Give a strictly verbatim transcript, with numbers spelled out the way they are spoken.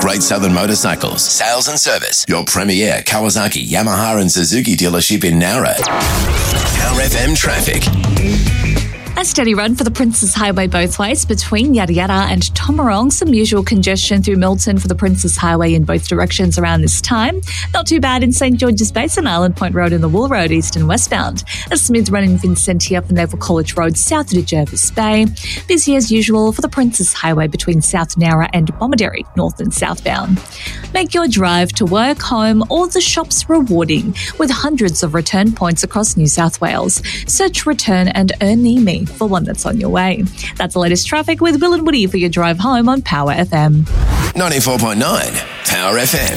Great Southern Motorcycles, Sales and Service, your premier Kawasaki, Yamaha and Suzuki dealership in Nowra. Power F M traffic. A steady run for the Princes Highway both ways between Yada Yada and Tomarong. Some usual congestion through Milton for the Princes Highway in both directions around this time. Not too bad in St George's Basin, Island Point Road and the Wool Road east and westbound. A smooth run in Vincentia for Naval College Road south to Jervis Bay. Busy as usual for the Princes Highway between South Nowra and Bomaderry, north and southbound. Make your drive to work, home or the shops rewarding with hundreds of return points across New South Wales. Search Return and Earn Me for one that's on your way. That's the latest traffic with Will and Woody for your drive home on Power F M. ninety-four point nine Power F M.